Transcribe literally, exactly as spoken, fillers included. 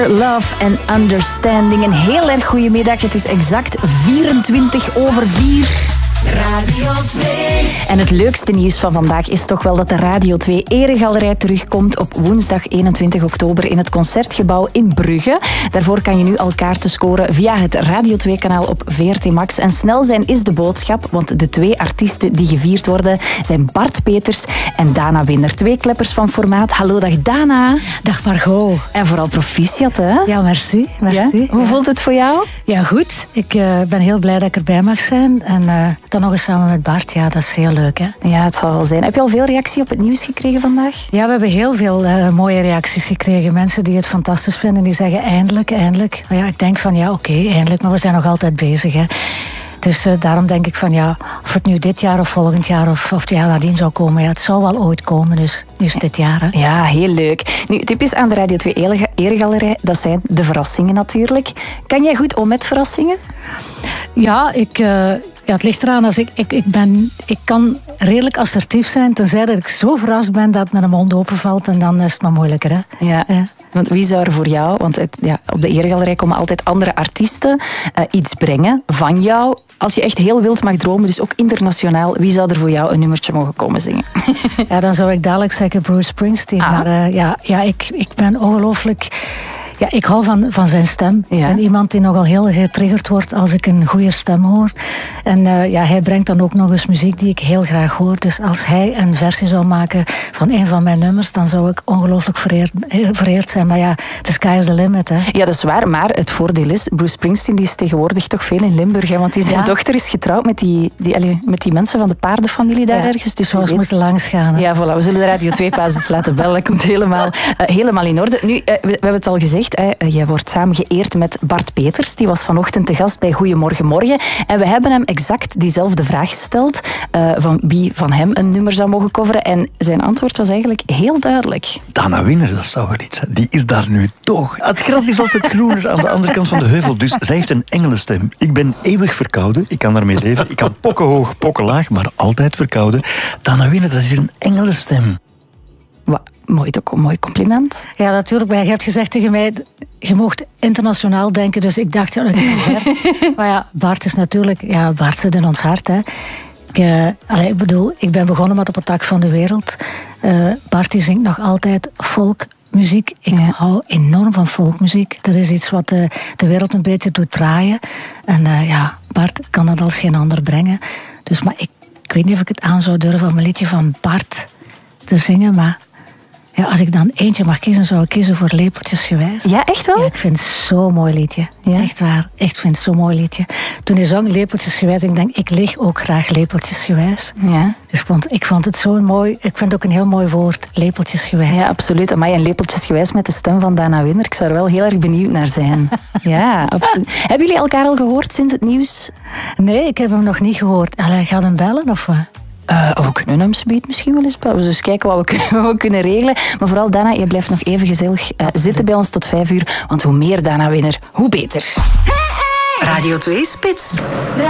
Love and Understanding. Een heel erg goede middag. Het is exact vierentwintig over vier. Radio twee. En het leukste nieuws van vandaag is toch wel dat de Radio twee Eregalerij terugkomt op woensdag eenentwintig oktober in het Concertgebouw in Brugge. Daarvoor kan je nu al kaarten scoren via het Radio twee kanaal op V R T Max. En snel zijn is de boodschap, want de twee artiesten die gevierd worden zijn Bart Peters en Dana Winner. Twee kleppers van formaat. Hallo, dag Dana. Dag Margot. En vooral proficiat, hè? Ja, merci. merci. Ja? Hoe voelt het voor jou? Ja, goed. Ik uh, ben heel blij dat ik erbij mag zijn. En uh, dan nog eens samen met Bart. Ja, dat is heel leuk, hè? Ja, het zal wel zijn. Heb je al veel reactie op het nieuws gekregen vandaag? Ja, we hebben heel veel uh, mooie reacties gekregen. Mensen die het fantastisch vinden, die zeggen eindelijk, eindelijk. Maar ja, ik denk van ja, oké, okay, eindelijk. Maar we zijn nog altijd bezig, hè. Dus uh, daarom denk ik van ja, of het nu dit jaar of volgend jaar of, of het jaar nadien zou komen. Ja, het zou wel ooit komen, dus nu is het dit jaar. Hè. Ja, heel leuk. Nu, typisch aan de Radio twee Eregalerij, dat zijn de verrassingen natuurlijk. Kan jij goed om met verrassingen? Ja, ik... Uh, Ja, het ligt eraan. Als ik, ik, ik, ben, ik kan redelijk assertief zijn, tenzij dat ik zo verrast ben dat mijn mond openvalt en dan is het maar moeilijker. Hè? Ja. Ja. Want wie zou er voor jou, want het, ja, op de Eregalerij komen altijd andere artiesten uh, iets brengen van jou. Als je echt heel wild mag dromen, dus ook internationaal, wie zou er voor jou een nummertje mogen komen zingen? Ja, dan zou ik dadelijk zeggen Bruce Springsteen. Ah. Maar uh, ja, ja ik, ik ben ongelooflijk... Ja, ik hou van, van zijn stem. Ja. En iemand die nogal heel getriggerd wordt als ik een goede stem hoor. En uh, ja, hij brengt dan ook nog eens muziek die ik heel graag hoor. Dus als hij een versie zou maken van een van mijn nummers, dan zou ik ongelooflijk vereerd, vereerd zijn. Maar ja, the sky is the limit. Hè. Ja, dat is waar. Maar het voordeel is, Bruce Springsteen die is tegenwoordig toch veel in Limburg. Hè, want die zijn ja. dochter is getrouwd met die, die, allee, met die mensen van de paardenfamilie daar ja, ergens. Dus zoals we moesten langs gaan. Hè. Ja, voilà. We zullen de Radio twee-basis laten bellen. Dat komt helemaal, uh, helemaal in orde. Nu, uh, we, we hebben het al gezegd, hè, uh, jij wordt samen geëerd met Bart Peters. Die was vanochtend te gast bij Goedemorgen Morgen. En we hebben hem exact diezelfde vraag gesteld. Uh, van wie van hem een nummer zou mogen coveren. En zijn antwoord was eigenlijk heel duidelijk. Dana Winner, dat zou wel iets zijn. Die is daar nu toch. Het gras is altijd groener aan de andere kant van de heuvel. Dus zij heeft een engelenstem. Ik ben eeuwig verkouden. Ik kan daarmee leven. Ik kan pokkenhoog, pokkenlaag, maar altijd verkouden. Dana Winner, dat is een engelenstem. Wat, mooi, ook een mooi compliment. Ja, natuurlijk. Maar je hebt gezegd tegen mij, je mocht internationaal denken. Dus ik dacht, ja, dat ging ver. Maar ja, Bart is natuurlijk... Ja, Bart zit in ons hart, hè. Ik, uh, allez, ik bedoel, ik ben begonnen met Op het dak van de wereld. Uh, Bart die zingt nog altijd folkmuziek. Ik ja. hou enorm van folkmuziek. Dat is iets wat de, de wereld een beetje doet draaien. En uh, ja, Bart kan dat als geen ander brengen. Dus, maar ik, ik weet niet of ik het aan zou durven om een liedje van Bart te zingen, maar... Ja, als ik dan eentje mag kiezen, zou ik kiezen voor Lepeltjesgewijs. Ja, echt wel? Ja, ik vind het zo'n mooi liedje. Ja? Echt waar. Echt vind het zo'n mooi liedje. Toen hij zong Lepeltjesgewijs, ik denk, ik lig ook graag lepeltjesgewijs. Ja. Dus ik vond, ik vond het zo'n mooi... Ik vind het ook een heel mooi woord, lepeltjesgewijs. Ja, absoluut. Amai, en Lepeltjesgewijs met de stem van Dana Winner. Ik zou er wel heel erg benieuwd naar zijn. Ja, absoluut. Hebben jullie elkaar al gehoord sinds het nieuws? Nee, ik heb hem nog niet gehoord. Allee, gaat hem bellen of wat? Uh, we kunnen hem subiet misschien wel eens bellen. Dus kijken wat we, wat we kunnen regelen. Maar vooral Dana, je blijft nog even gezellig uh, zitten bij ons tot vijf uur. Want hoe meer Dana Winner, hoe beter. Radio twee Spits.